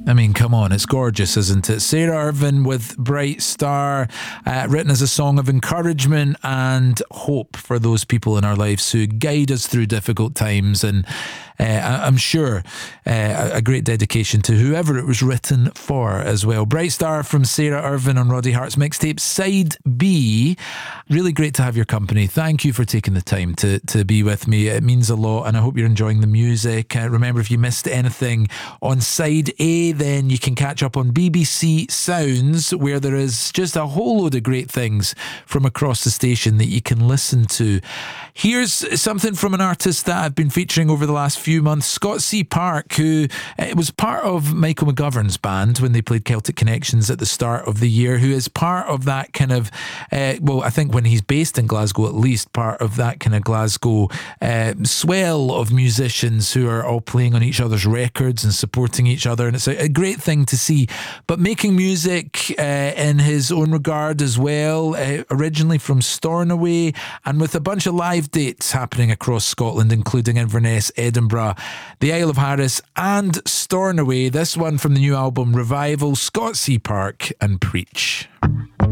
I mean, come on, it's gorgeous, isn't it? Sarah Irvin with Bright Star, written as a song of encouragement and hope for those people in our lives who guide us through difficult times. And I'm sure a great dedication to whoever it was written for as well. Bright Star from Sarah Irvin on Roddy Hart's mixtape Side B. Really great to have your company. Thank you for taking the time to be with me. It means a lot, and I hope you're enjoying the music. Remember, if you missed anything on Side A, then you can catch up on BBC Sounds, where there is just a whole load of great things from across the station that you can listen to. Here's something from an artist that I've been featuring over the last few months, Scott C. Park, who was part of Michael McGovern's band when they played Celtic Connections at the start of the year, who is part of that kind of, well, I think when he's based in Glasgow at least, part of that kind of Glasgow swell of musicians who are all playing on each other's records and supporting each other, and it's a great thing to see. But making music in his own regard as well, originally from Stornoway, and with a bunch of live dates happening across Scotland, including Inverness, Edinburgh, the Isle of Harris and Stornoway. This one from the new album Revival, Scott C. Park and Preach.